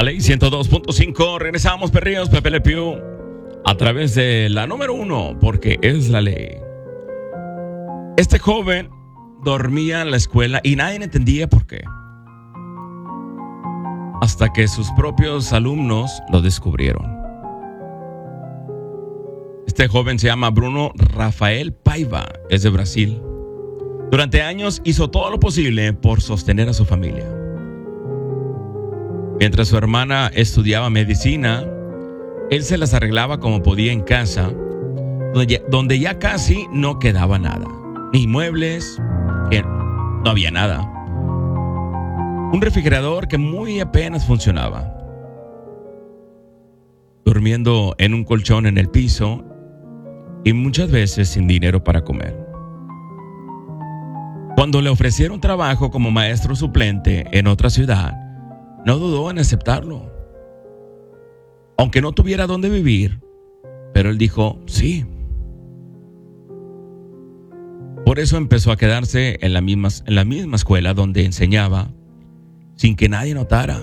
La ley 102.5. Regresamos, perrillos. Pepe Le Pew a través de la número 1, porque es la ley. Este joven dormía en la escuela y nadie entendía por qué. Hasta que sus propios alumnos lo descubrieron. Este joven se llama Bruno Rafael Paiva, es de Brasil. Durante años hizo todo lo posible por sostener a su familia. Mientras su hermana estudiaba medicina, él se las arreglaba como podía en casa, donde ya casi no quedaba nada. Ni muebles, que no había nada. Un refrigerador que muy apenas funcionaba. Durmiendo en un colchón en el piso y muchas veces sin dinero para comer. Cuando le ofrecieron trabajo como maestro suplente en otra ciudad, no dudó en aceptarlo. Aunque no tuviera dónde vivir, pero él dijo sí. Por eso empezó a quedarse en la misma escuela donde enseñaba, sin que nadie notara.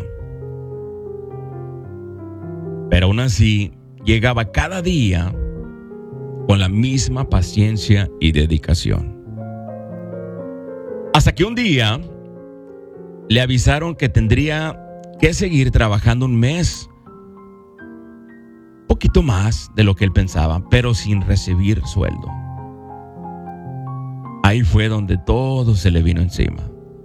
Pero aún así, llegaba cada día con la misma paciencia y dedicación. Hasta que un día le avisaron que tendría que seguir trabajando un mes, poquito más de lo que él pensaba, pero sin recibir sueldo. Ahí fue donde todo se le vino encima.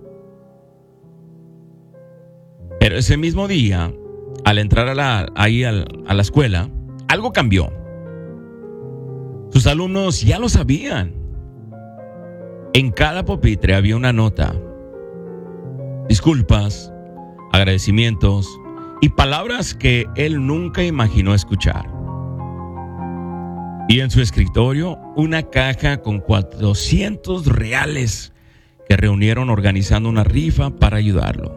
Pero ese mismo día, al entrar a la escuela, algo cambió. Sus alumnos ya lo sabían. En cada pupitre había una nota: disculpas, agradecimientos y palabras que él nunca imaginó escuchar. Y en su escritorio, una caja con 400 reales que reunieron organizando una rifa para ayudarlo.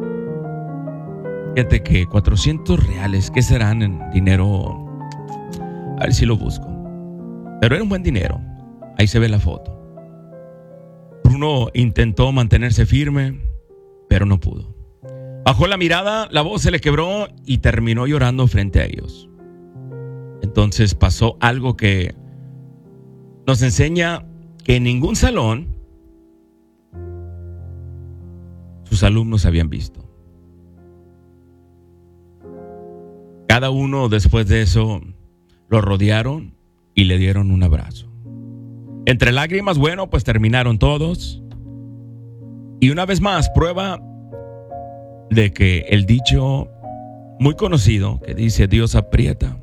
Fíjate que 400 reales, ¿qué serán en dinero? A ver si lo busco. Pero era un buen dinero. Ahí se ve la foto. Bruno intentó mantenerse firme, pero no pudo. Bajó la mirada, la voz se le quebró y terminó llorando frente a ellos. Entonces pasó algo que nos enseña que en ningún salón sus alumnos habían visto. Cada uno después de eso lo rodearon y le dieron un abrazo. Entre lágrimas, bueno, pues terminaron todos. Y una vez más, prueba de que el dicho muy conocido que dice Dios aprieta,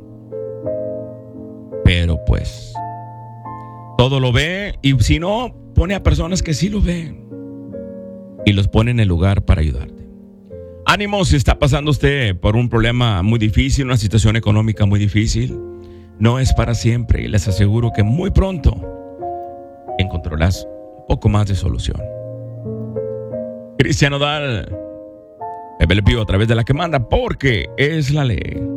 pero pues todo lo ve, y si no, pone a personas que sí lo ven y los pone en el lugar para ayudarte. Ánimo si está pasando usted por un problema muy difícil, una situación económica muy difícil. No es para siempre y les aseguro que muy pronto encontrarás un poco más de solución. Cristian Nodal, Pepe Le Pew a través de la que manda, porque es la ley.